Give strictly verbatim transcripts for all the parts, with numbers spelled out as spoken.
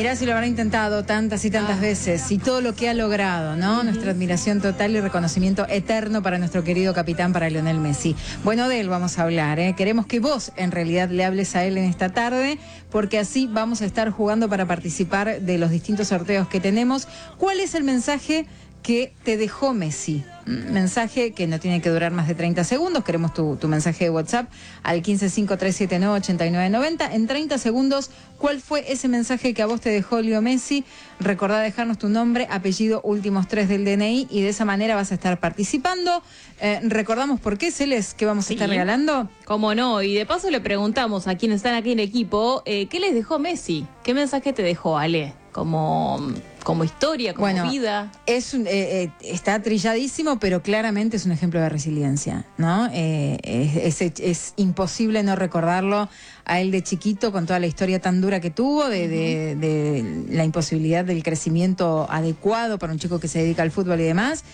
mirá si lo habrá intentado tantas y tantas ah, veces y todo lo que ha logrado, ¿no? Uh-huh. Nuestra admiración total y reconocimiento eterno para nuestro querido capitán, para Lionel Messi. Bueno, de él vamos a hablar, ¿eh? Queremos que vos en realidad le hables a él en esta tarde, porque así vamos a estar jugando para participar de los distintos sorteos que tenemos. ¿Cuál es el mensaje que te dejó Messi? Mensaje que no tiene que durar más de treinta segundos. Queremos tu, tu mensaje de WhatsApp al quince cinco tres siete nueve ocho nueve nueve cero. En treinta segundos, ¿cuál fue ese mensaje que a vos te dejó Leo Messi? Recordá dejarnos tu nombre, apellido, últimos tres del D N I, y de esa manera vas a estar participando. Eh, recordamos por qué, Celes, que vamos a sí. estar regalando. Cómo no, y de paso le preguntamos a quienes están aquí en equipo, eh, ¿qué les dejó Messi? ¿Qué mensaje te dejó, Ale? Como, como historia, como bueno, vida. Es un, eh, eh, está trilladísimo, pero claramente es un ejemplo de resiliencia, ¿no? Eh, es, es, es imposible no recordarlo a él de chiquito, con toda la historia tan dura que tuvo, de, uh-huh. de, de la imposibilidad del crecimiento adecuado para un chico que se dedica al fútbol y demás,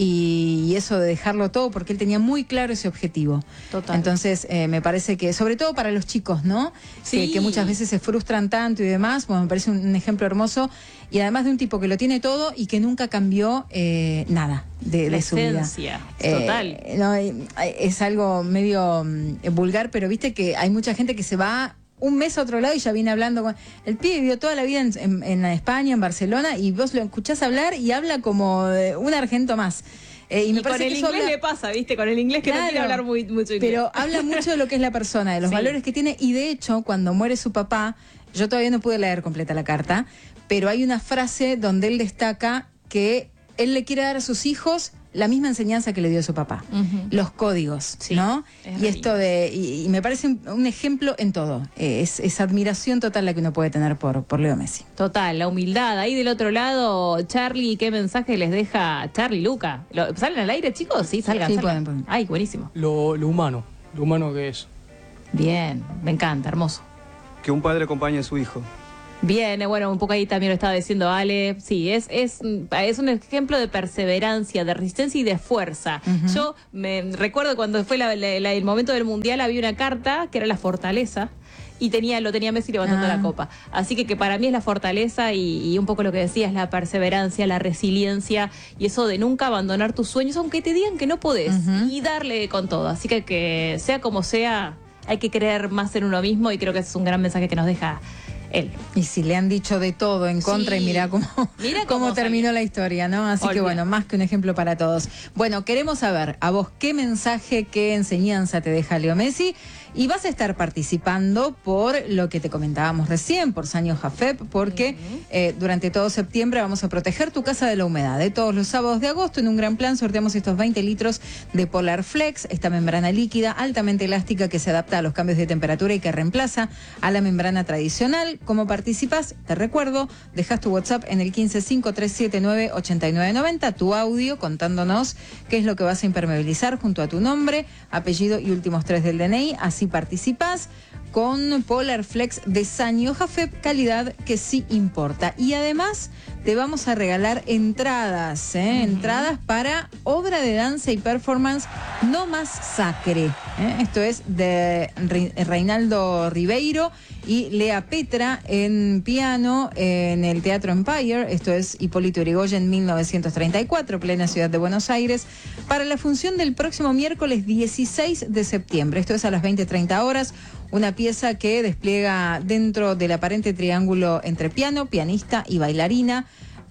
y, y eso de dejarlo todo, porque él tenía muy claro ese objetivo. Total. Entonces, eh, me parece que, sobre todo para los chicos, ¿no? Sí. Que, que muchas veces se frustran tanto y demás, bueno, me parece un, un ejemplo hermoso, y además de un tipo que lo tiene todo y que nunca cambió eh, nada de, de su vida. Total. Eh, no, es algo medio eh, vulgar, pero viste que hay mucha gente que se va un mes a otro lado y ya viene hablando con... El pibe vivió toda la vida en, en, en España, en Barcelona, y vos lo escuchás hablar y habla como eh, un argento más. Eh, y, y me con el que inglés habla... le pasa, ¿viste? Con el inglés que claro, no quiere hablar muy, mucho inglés. Pero habla mucho de lo que es la persona, de los sí. valores que tiene, y de hecho, cuando muere su papá, yo todavía no pude leer completa la carta, pero hay una frase donde él destaca que él le quiere dar a sus hijos la misma enseñanza que le dio a su papá, uh-huh. los códigos, sí, ¿no? Y esto de, y, y me parece un, un ejemplo en todo, es, es admiración total la que uno puede tener por, por Leo Messi. Total, la humildad. Ahí del otro lado, Charlie, ¿qué mensaje les deja Charlie, Luca? ¿Lo, ¿Salen al aire, chicos? Sí, salgan, sí, salgan. Pueden, pueden. Ay, buenísimo. Lo, lo humano, lo humano que es. Bien, me encanta, hermoso. Que un padre acompañe a su hijo. Bien, bueno, un poco ahí también lo estaba diciendo Ale. Sí, es, es, es un ejemplo de perseverancia, de resistencia y de fuerza. Uh-huh. Yo me recuerdo cuando fue la, la, la, el momento del Mundial, había una carta que era la fortaleza, y tenía, lo tenía Messi levantando ah. la copa. Así que, que para mí es la fortaleza y, y un poco lo que decías, la perseverancia, la resiliencia, y eso de nunca abandonar tus sueños, aunque te digan que no podés, uh-huh. y darle con todo. Así que, que sea como sea, hay que creer más en uno mismo, y creo que ese es un gran mensaje que nos deja él. Y si le han dicho de todo en contra, sí. y mirá cómo, mirá cómo, cómo terminó salió la historia, ¿no? Así Olvida. que bueno, más que un ejemplo para todos. Bueno, queremos saber a vos qué mensaje, qué enseñanza te deja Leo Messi, y vas a estar participando por lo que te comentábamos recién, por Sanyo Jafep, porque uh-huh. eh, durante todo septiembre vamos a proteger tu casa de la humedad. De todos los sábados de agosto, en un gran plan, sorteamos estos veinte litros de Polar Flex, esta membrana líquida altamente elástica que se adapta a los cambios de temperatura y que reemplaza a la membrana tradicional. ¿Cómo participas? Te recuerdo, dejas tu WhatsApp en el quince cinco tres siete nueve ocho nueve nueve cero, tu audio contándonos qué es lo que vas a impermeabilizar junto a tu nombre, apellido y últimos tres del D N I. Así participás con Polar Flex de Sanyo Jafep, calidad que sí importa. Y además te vamos a regalar entradas, ¿eh? Uh-huh. Entradas para obra de danza y performance No Más Sacre. ¿eh? Esto es de Re- Reinaldo Ribeiro y Lea Petra en piano en el Teatro Empire. Esto es Hipólito Yrigoyen, mil novecientos treinta y cuatro, plena ciudad de Buenos Aires, para la función del próximo miércoles dieciséis de septiembre. Esto es a las veinte treinta horas. Una pieza que despliega dentro del aparente triángulo entre piano, pianista y bailarina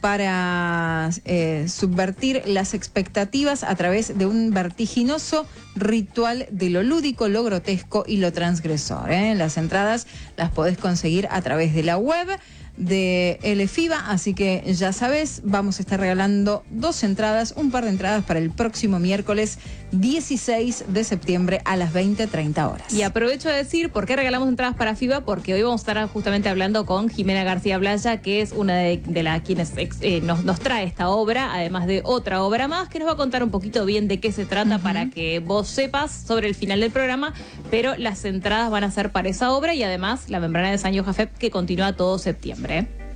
para eh, subvertir las expectativas a través de un vertiginoso ritual de lo lúdico, lo grotesco y lo transgresor. ¿eh? Las entradas las podés conseguir a través de la web de L FIBA, así que ya sabes, vamos a estar regalando dos entradas, un par de entradas para el próximo miércoles dieciséis de septiembre a las veinte treinta horas. Y aprovecho de decir por qué regalamos entradas para FIBA, porque hoy vamos a estar justamente hablando con Jimena García Blaya, que es una de, de las quienes eh, nos, nos trae esta obra, además de otra obra más, que nos va a contar un poquito bien de qué se trata, uh-huh. para que vos sepas sobre el final del programa, pero las entradas van a ser para esa obra y además la membrana de Sanyo Jafep, que continúa todo septiembre.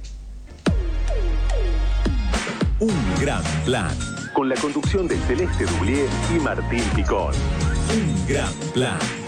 Un gran plan. Con la conducción de Celeste Dublier y Martín Picón. Un gran plan.